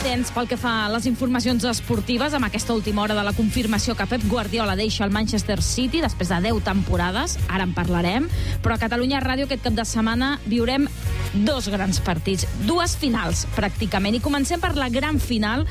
tens pel que fa a les informacions esportives amb aquesta última hora de la confirmació que Pep Guardiola deixa el Manchester City després de 10 temporades, ara en parlarem, però a Catalunya Ràdio aquest cap de setmana viurem dos grans partits, dues finals pràcticament, i comencem per la gran final